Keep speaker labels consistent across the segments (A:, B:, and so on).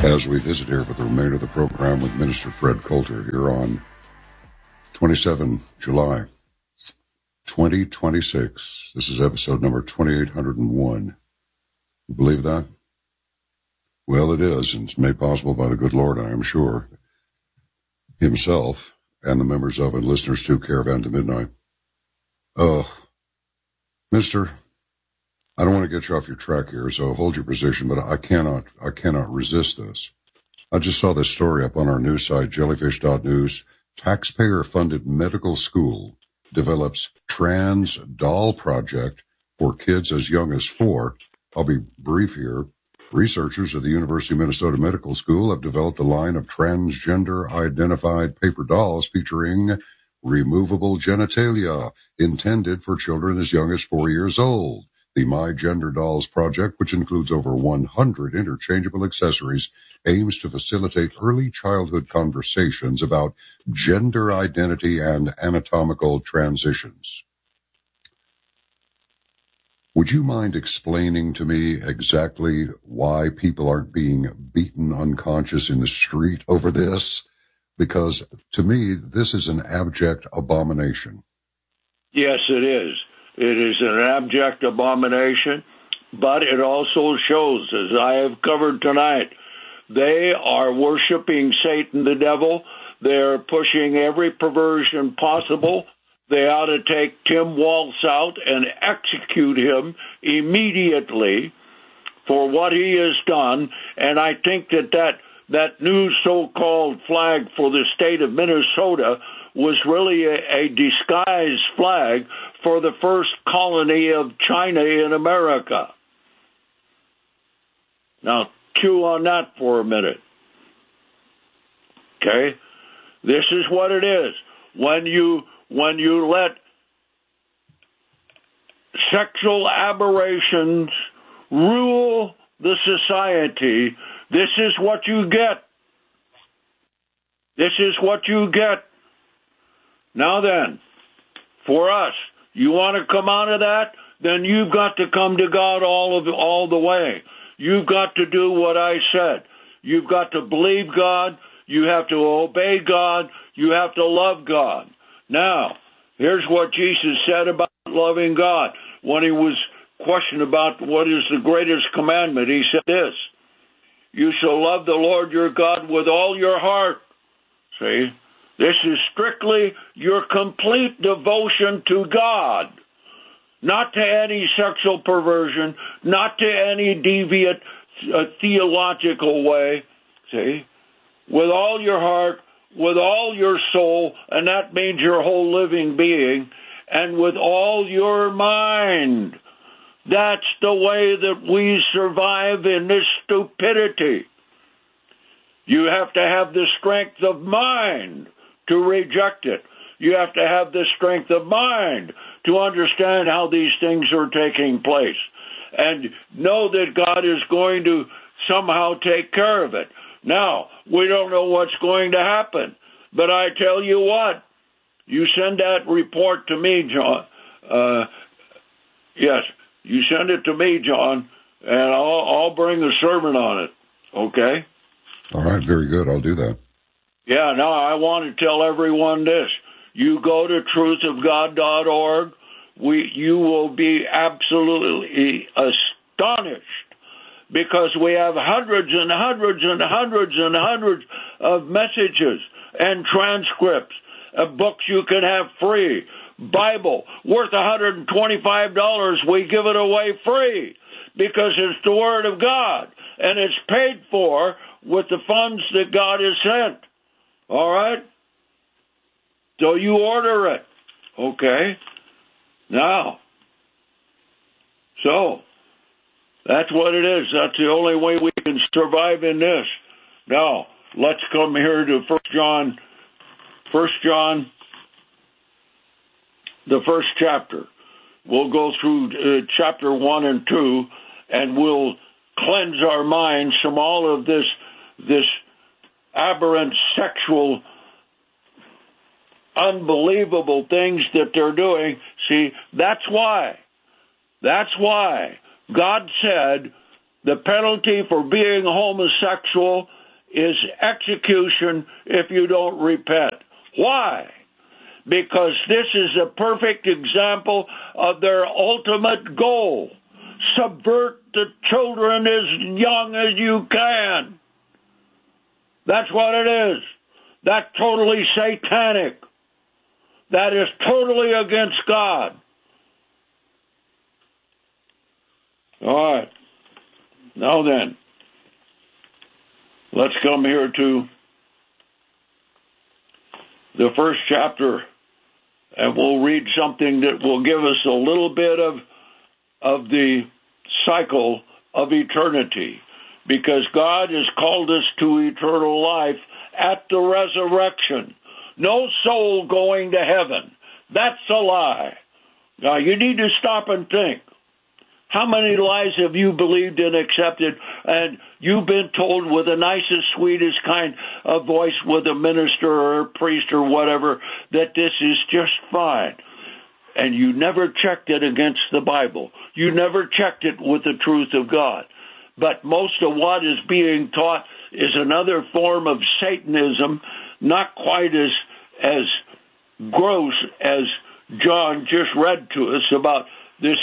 A: as we visit here for the remainder of the program with Minister Fred Coulter here on 27 July 2026. This is episode number 2801. You believe that? Well, it is, and it's made possible by the good Lord, I am sure, himself and the members of and listeners to Caravan to Midnight. Mister, I don't want to get you off your track here, so hold your position, but I cannot resist this. I just saw this story up on our news site, jellyfish.news. Taxpayer-funded medical school develops trans doll project for kids as young as 4. I'll be brief here. Researchers at the University of Minnesota Medical School have developed a line of transgender-identified paper dolls featuring removable genitalia intended for children as young as 4 years old. The My Gender Dolls project, which includes over 100 interchangeable accessories, aims to facilitate early childhood conversations about gender identity and anatomical transitions. Would you mind explaining to me exactly why people aren't being beaten unconscious in the street over this? Because to me, this is an abject abomination.
B: Yes, it is. It is an abject abomination, but it also shows, as I have covered tonight, they are worshiping Satan, the devil. They're pushing every perversion possible. They ought to take Tim Waltz out and execute him immediately for what he has done. And I think that new so-called flag for the state of Minnesota was really a disguised flag for the first colony of China in America. Now, chew on that for a minute. Okay? This is what it is. When you let sexual aberrations rule the society, this is what you get. This is what you get. Now then, for us, you want to come out of that? Then you've got to come to God all the way. You've got to do what I said. You've got to believe God. You have to obey God. You have to love God. Now, here's what Jesus said about loving God. When he was questioned about what is the greatest commandment, he said this: you shall love the Lord your God with all your heart. See? This is strictly your complete devotion to God, not to any sexual perversion, not to any deviant theological way. See? With all your heart, with all your soul, and that means your whole living being, and with all your mind. That's the way that we survive in this stupidity. You have to have the strength of mind to reject it. You have to have the strength of mind to understand how these things are taking place and know that God is going to somehow take care of it. Now, we don't know what's going to happen, but I tell you what, you send that report to me, John. Yes, you send it to me, John, and I'll bring a sermon on it, okay?
A: All right, very good. I'll do that.
B: Yeah, now I want to tell everyone this. You go to truthofgod.org. You will be absolutely astonished because we have hundreds and hundreds and hundreds and hundreds of messages and transcripts of books you can have free. Bible, worth $125, we give it away free because it's the Word of God, and it's paid for with the funds that God has sent. All right? So you order it. Okay? Now, so that's what it is. That's the only way we can survive in this. Now, let's come here to 1 John, the first chapter. We'll go through chapter 1 and 2, and we'll cleanse our minds from all of this aberrant sexual unbelievable things that they're doing. See, that's why God said the penalty for being homosexual is execution if you don't repent. Why? Because this is a perfect example of their ultimate goal. Subvert the children as young as you can. That's what it is. That's totally satanic. That is totally against God. All right. Now then, let's come here to the first chapter, and we'll read something that will give us a little bit of the cycle of eternity, because God has called us to eternal life at the resurrection. No soul going to heaven. That's a lie. Now, you need to stop and think. How many lies have you believed and accepted, and you've been told with the nicest, sweetest kind of voice with a minister or a priest or whatever that this is just fine, and you never checked it against the Bible. You never checked it with the truth of God. But most of what is being taught is another form of Satanism, not quite as gross as John just read to us about this.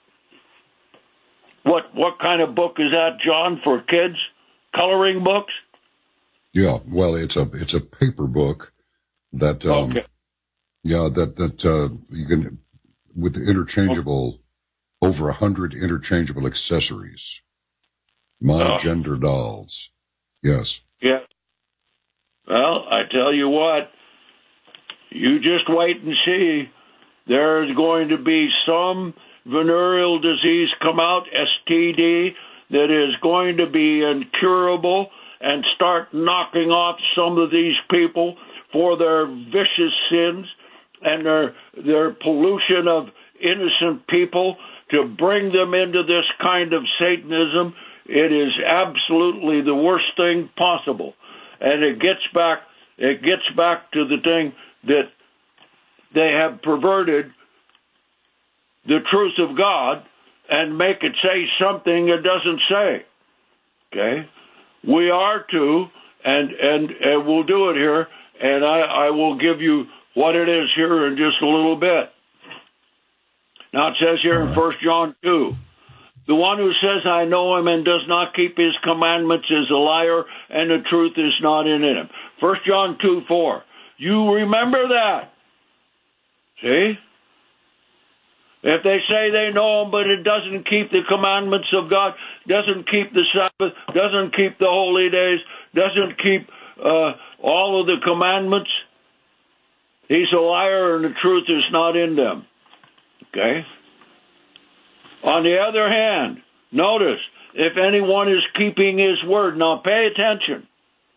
B: What kind of book is that, John, for kids? Coloring books?
A: Yeah, well, it's a paper book that
B: Okay.
A: Yeah, that you can, with the interchangeable, over 100 interchangeable accessories. My gender dolls. Yes.
B: Yeah. Well, I tell you what, you just wait and see. There's going to be some venereal disease come out, STD, that is going to be incurable and start knocking off some of these people for their vicious sins and their pollution of innocent people to bring them into this kind of Satanism. It is absolutely the worst thing possible. And it gets back to the thing that they have perverted the truth of God and make it say something it doesn't say. Okay? We are to, and we'll do it here, and I will give you what it is here in just a little bit. Now it says here in 1 John 2, the one who says, I know him and does not keep his commandments is a liar, and the truth is not in him. 1 John 2:4. You remember that. See? If they say they know him, but it doesn't keep the commandments of God, doesn't keep the Sabbath, doesn't keep the holy days, doesn't keep all of the commandments, he's a liar and the truth is not in them. Okay? On the other hand, notice, if anyone is keeping his word, now pay attention.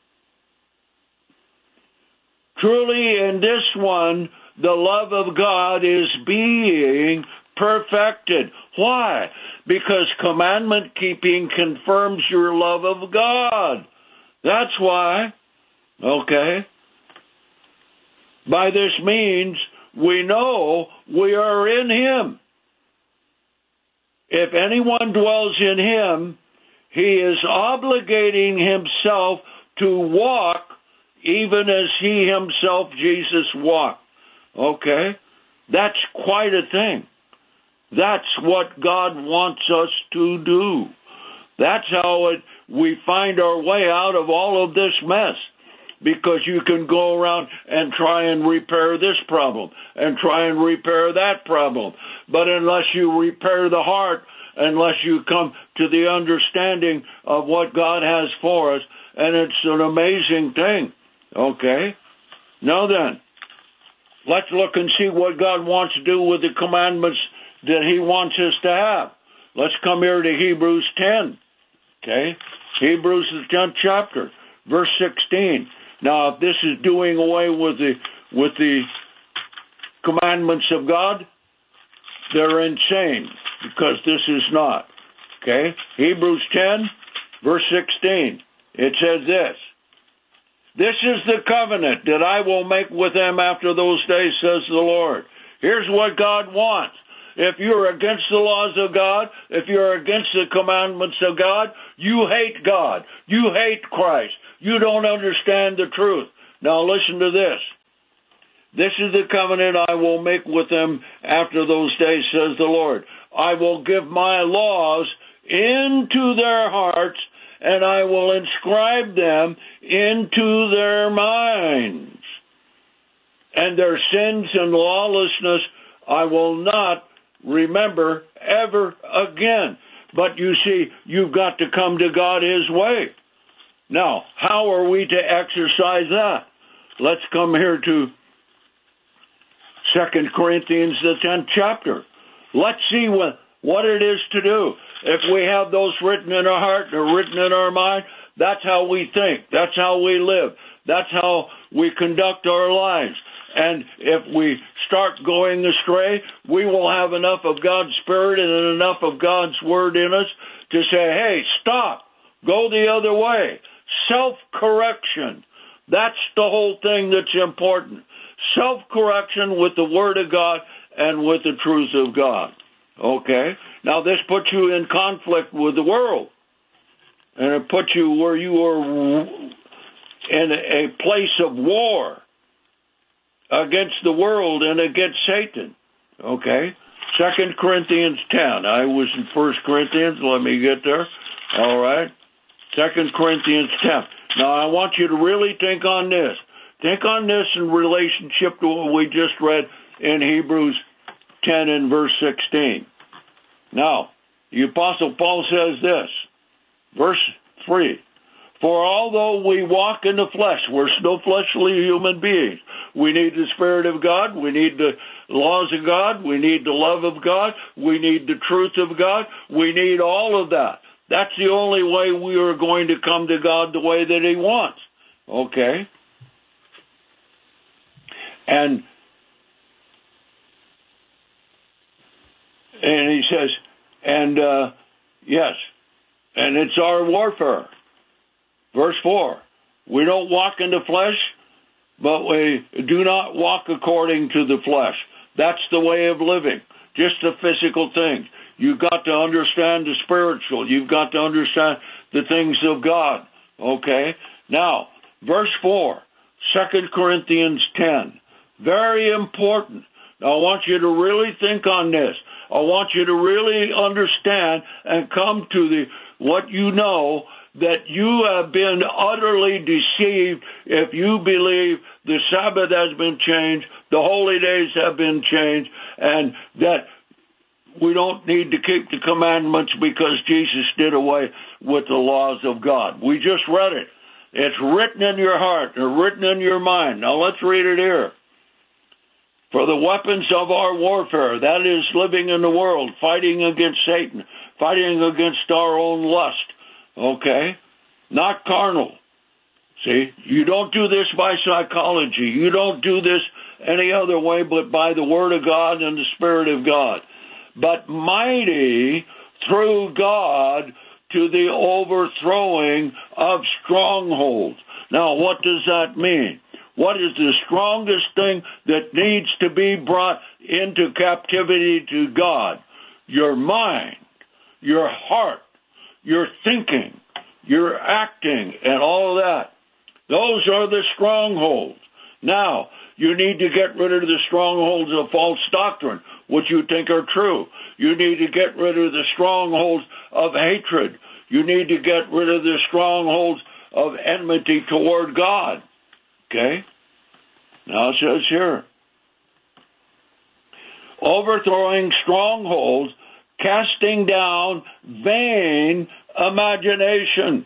B: Truly in this one, the love of God is being perfected. Why? Because commandment keeping confirms your love of God. That's why. Okay? By this means, we know we are in him. If anyone dwells in him, he is obligating himself to walk even as he himself, Jesus, walked. Okay? That's quite a thing. That's what God wants us to do. That's how we find our way out of all of this mess. Because you can go around and try and repair this problem and try and repair that problem. But unless you repair the heart, unless you come to the understanding of what God has for us, and it's an amazing thing. Okay? Now then, let's look and see what God wants to do with the commandments that he wants us to have. Let's come here to Hebrews 10. Okay? Hebrews, the 10th chapter, verse 16. Now, if this is doing away with the commandments of God, they're insane, because this is not. Okay? Hebrews 10, verse 16. It says this. This is the covenant that I will make with them after those days, says the Lord. Here's what God wants. If you're against the laws of God, if you're against the commandments of God, you hate God. You hate Christ. You don't understand the truth. Now listen to this. This is the covenant I will make with them after those days, says the Lord. I will give my laws into their hearts, and I will inscribe them into their minds. And their sins and lawlessness I will not remember ever again. But you see, you've got to come to God His way. Now, how are we to exercise that? Let's come here to 2 Corinthians, the 10th chapter. Let's see what it is to do. If we have those written in our heart or written in our mind, that's how we think. That's how we live. That's how we conduct our lives. And if we start going astray, we will have enough of God's Spirit and enough of God's Word in us to say, hey, stop, go the other way. Self-correction. That's the whole thing that's important. Self-correction with the Word of God and with the truth of God. Okay? Now, this puts you in conflict with the world. And it puts you where you are in a place of war against the world and against Satan. Okay? 2 Corinthians 10. I was in 1 Corinthians. Let me get there. All right? 2 Corinthians 10. Now, I want you to really think on this. Think on this in relationship to what we just read in Hebrews 10 and verse 16. Now, the Apostle Paul says this, verse 3, for although we walk in the flesh, we're still fleshly human beings. We need the Spirit of God. We need the laws of God. We need the love of God. We need the truth of God. We need all of that. That's the only way we are going to come to God the way that He wants. Okay? And he says, yes, and it's our warfare. Verse 4, we don't walk in the flesh, but we do not walk according to the flesh. That's the way of living, just the physical things. You've got to understand the spiritual. You've got to understand the things of God. Okay? Now, verse 4, 2 Corinthians 10. Very important. Now, I want you to really think on this. I want you to really understand and come to what you know, that you have been utterly deceived if you believe the Sabbath has been changed, the holy days have been changed, and that we don't need to keep the commandments because Jesus did away with the laws of God. We just read it. It's written in your heart or written in your mind. Now let's read it here. For the weapons of our warfare, that is living in the world, fighting against Satan, fighting against our own lust, okay? Not carnal. See, you don't do this by psychology. You don't do this any other way but by the Word of God and the Spirit of God. But mighty through God to the overthrowing of strongholds. Now, what does that mean? What is the strongest thing that needs to be brought into captivity to God? Your mind, your heart, your thinking, your acting, and all of that. Those are the strongholds. Now, you need to get rid of the strongholds of false doctrine, which you think are true. You need to get rid of the strongholds of hatred. You need to get rid of the strongholds of enmity toward God. Okay? Now it says here, overthrowing strongholds, casting down vain imaginations.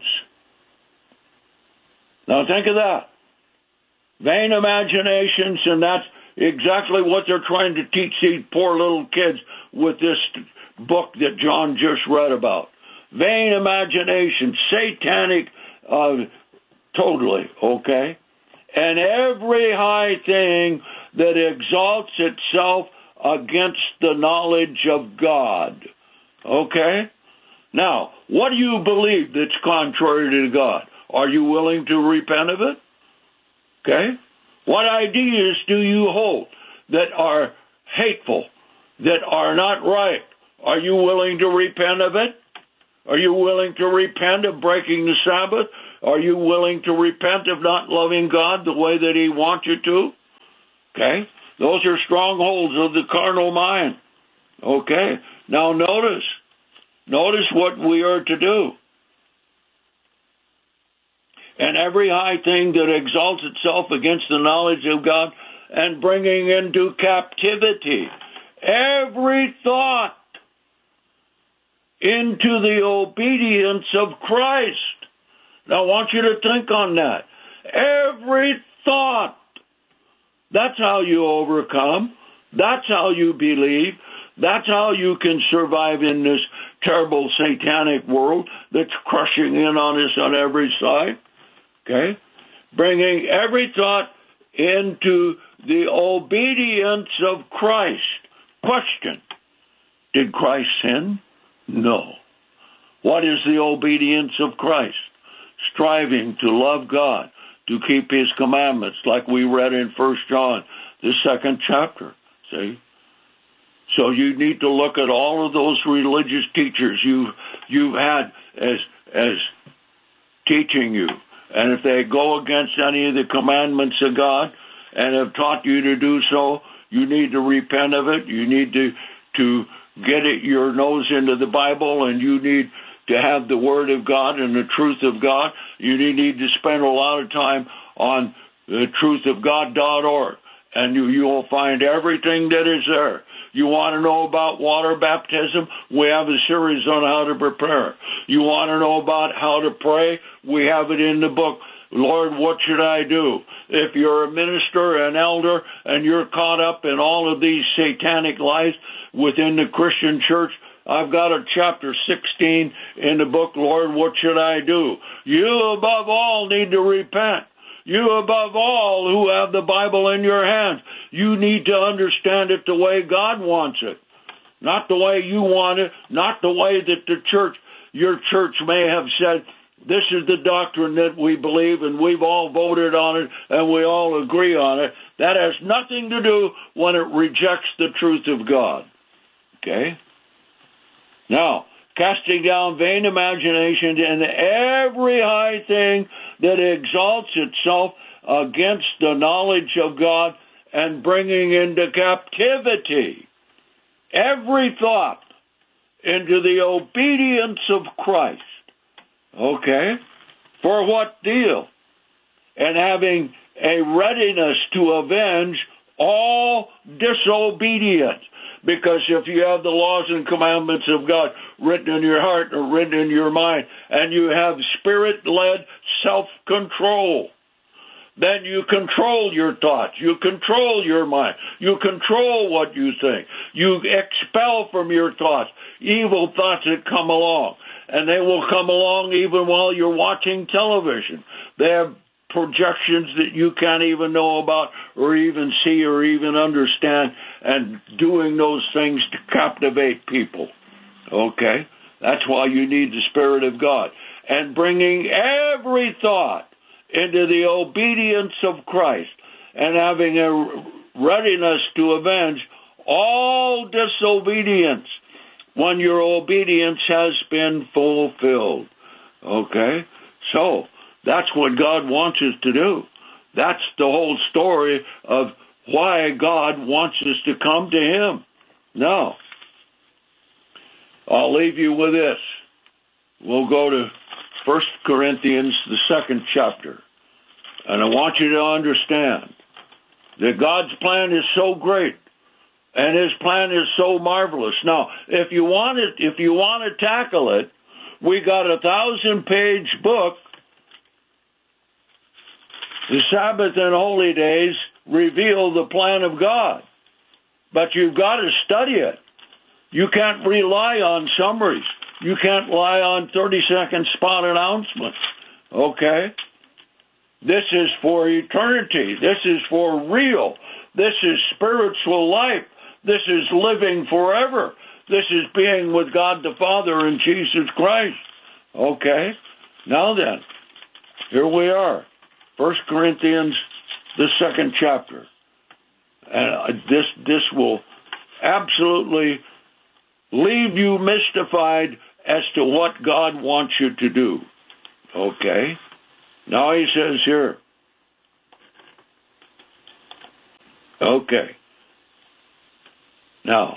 B: Now think of that. Vain imaginations, and that's exactly what they're trying to teach these poor little kids with this book that John just read about. Vain imaginations, satanic, totally, okay? And every high thing that exalts itself against the knowledge of God. Okay? Now, what do you believe that's contrary to God? Are you willing to repent of it? Okay? What ideas do you hold that are hateful, that are not right. Are you willing to repent of it? Are you willing to repent of breaking the Sabbath? Are you willing to repent of not loving God the way that He wants you to? Okay? Those are strongholds of the carnal mind. Okay? Now notice what we are to do. And every high thing that exalts itself against the knowledge of God, and bringing into captivity every thought into the obedience of Christ. Now I want you to think on that. Every thought. That's how you overcome. That's how you believe. That's how you can survive in this terrible satanic world that's crushing in on us on every side. Okay? Bringing every thought into the obedience of Christ. Question: did Christ sin? No. What is the obedience of Christ? Striving to love God, to keep His commandments, like we read in 1 John, the 2nd chapter. See? So you need to look at all of those religious teachers you've had as teaching you. And if they go against any of the commandments of God and have taught you to do so, you need to repent of it. You need to get your nose into the Bible, and you need to have the Word of God and the truth of God. You need to spend a lot of time on the truthofgod.org, and you will find everything that is there. You want to know about water baptism? We have a series on how to prepare. You want to know about how to pray? We have it in the book, Lord, What Should I Do? If you're a minister, an elder, and you're caught up in all of these satanic lies within the Christian church, I've got a chapter 16 in the book, Lord, What Should I Do? You, above all, need to repent. You, above all, who have the Bible in your hands, you need to understand it the way God wants it, not the way you want it, not the way that your church may have said, this is the doctrine that we believe, and we've all voted on it, and we all agree on it. That has nothing to do when it rejects the truth of God. Okay? Now, casting down vain imaginations and every high thing that exalts itself against the knowledge of God, and bringing into captivity every thought into the obedience of Christ. Okay? For what deal? And having a readiness to avenge all disobedience. Because if you have the laws and commandments of God written in your heart or written in your mind, and you have Spirit-led self-control, then you control your thoughts, you control your mind, you control what you think, you expel from your thoughts evil thoughts that come along, and they will come along even while you're watching television. They have projections that you can't even know about or even see or even understand, and doing those things to captivate people. Okay? That's why you need the Spirit of God. And bringing every thought into the obedience of Christ, and having a readiness to avenge all disobedience when your obedience has been fulfilled. Okay? So, that's what God wants us to do. That's the whole story of why God wants us to come to Him. Now, I'll leave you with this. We'll go to 1 Corinthians, the 2nd chapter. And I want you to understand that God's plan is so great, and His plan is so marvelous. Now, if you want to tackle it, we got a 1,000-page book, The Sabbath and Holy Days Reveal the Plan of God. But you've got to study it. You can't rely on summaries. You can't rely on 30-second spot announcements. Okay? This is for eternity. This is for real. This is spiritual life. This is living forever. This is being with God the Father and Jesus Christ. Okay? Now then, here we are. 1 Corinthians, the 2nd chapter. And this will absolutely leave you mystified as to what God wants you to do. Okay? Now he says here, okay. Now,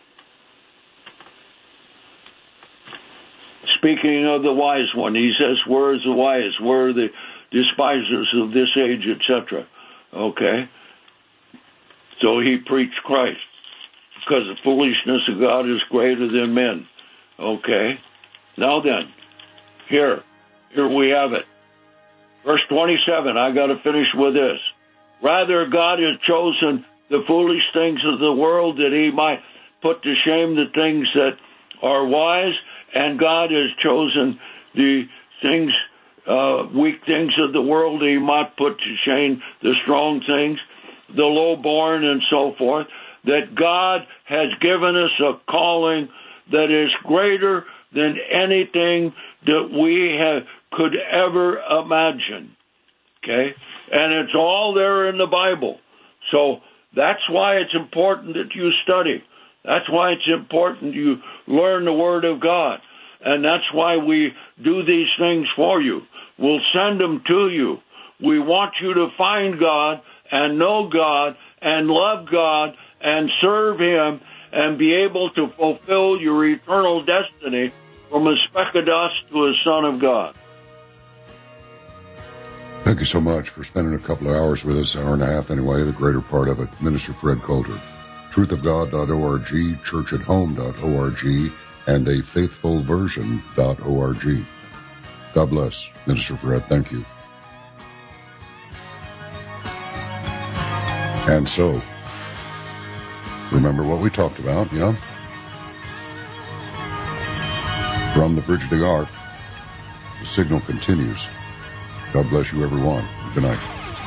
B: speaking of the wise one, he says, where is the wise? Where are the despisers of this age, etc.? Okay? So he preached Christ, because the foolishness of God is greater than men. Okay? Now then, here we have it. Verse 27, I got to finish with this. Rather, God has chosen the foolish things of the world that he might put to shame the things that are wise, and God has chosen the things, weak things of the world that he might put to shame the strong things, the lowborn and so forth, that God has given us a calling that is greater than anything that we could ever imagine. Okay? And it's all there in the Bible. So that's why it's important that you study. That's why it's important you learn the Word of God. And that's why we do these things for you. We'll send them to you. We want you to find God and know God and love God and serve him and be able to fulfill your eternal destiny from a speck of dust to a son of God.
A: Thank you so much for spending a couple of hours with us, hour and a half anyway, the greater part of it. Minister Fred Coulter. truthofgod.org, churchathome.org, and a faithfulversion.org. God bless. Minister Fred, thank you. And so, remember what we talked about, yeah? From the bridge of the ark, the signal continues. God bless you, everyone. Good night.